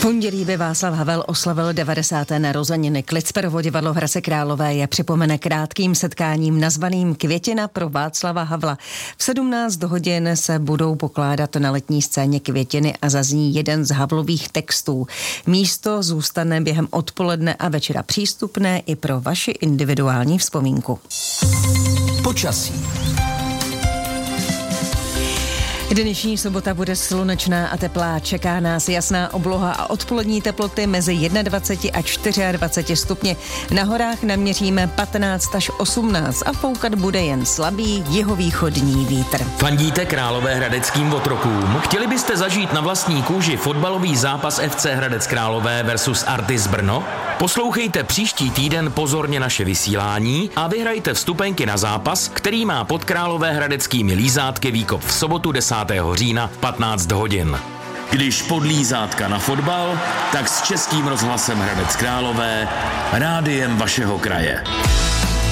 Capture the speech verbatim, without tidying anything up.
Pondělí by Václav Havel oslavil devadesáté narozeniny. Klicperovo divadlo v Hradci Králové je připomene krátkým setkáním nazvaným Květina pro Václava Havla. V sedmnáct hodin se budou pokládat na letní scéně květiny a zazní jeden z Havlových textů. Místo zůstane během odpoledne a večera přístupné i pro vaši individuální vzpomínku. Počasí. Dnešní sobota bude slunečná a teplá. Čeká nás jasná obloha a odpolední teploty mezi dvacet jedna a dvacet čtyři stupně. Na horách naměříme patnáct až osmnáct a foukat bude jen slabý jihovýchodní vítr. Fandíte Královéhradeckým otrokům? Chtěli byste zažít na vlastní kůži fotbalový zápas F C Hradec Králové versus Artis Brno? Poslouchejte příští týden pozorně naše vysílání a vyhrajte vstupenky na zápas, který má pod Královéhradeckými lízátky výkop v sobotu desátého října v patnáct hodin. Když pod lízátka na fotbal, tak s Českým rozhlasem Hradec Králové, rádiem vašeho kraje.